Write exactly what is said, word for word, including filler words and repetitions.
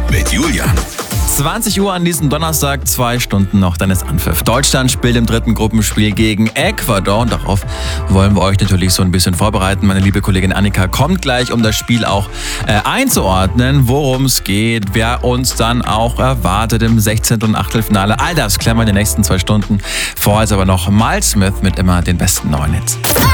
mit Julian. zwanzig Uhr an diesem Donnerstag, zwei Stunden noch, dann ist Anpfiff. Deutschland spielt im dritten Gruppenspiel gegen Ecuador und darauf wollen wir euch natürlich so ein bisschen vorbereiten. Meine liebe Kollegin Annika kommt gleich, um das Spiel auch äh, einzuordnen, worum es geht, wer uns dann auch erwartet im sechzehnten und Achtelfinale. All das klären wir in den nächsten zwei Stunden. Vorher ist aber noch Miles Smith mit immer den besten neuen Hits.